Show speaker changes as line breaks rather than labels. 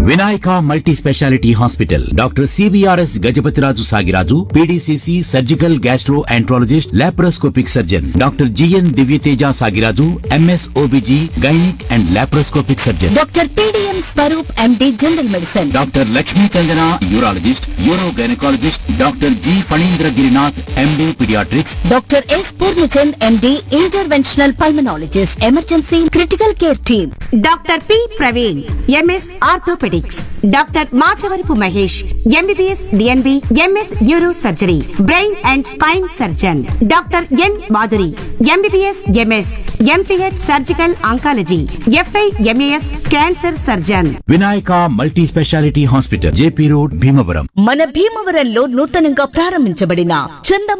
Vinayaka multi speciality hospital doctor CBRS Gajapathiraju Sagiraju PDCC surgical gastro enterologist laparoscopic surgeon doctor GN Divyateja Sagiraju MS OBG gynaec and laparoscopic surgeon
doctor PDM Swaroop MD general medicine
doctor Lakshmi Chandana urologist euro gynaecologist doctor G Phanindra Girinath MD paediatrics
doctor yes Purnachand MD interventional pulmonologist emergency critical care team
doctor P Praveen MS orthopaedics doctor Machavarapu Mahesh MBBS DNB MS neuro surgery brain and spine surgeon doctor N Madhuri MBBS MS MCh surgical oncology f i MAS cancer surgeon.
Vinayaka multi speciality hospital JP road Bhimavaram.
మన భీమవరంలో నూతనంగా ప్రారంభించబడిన చందం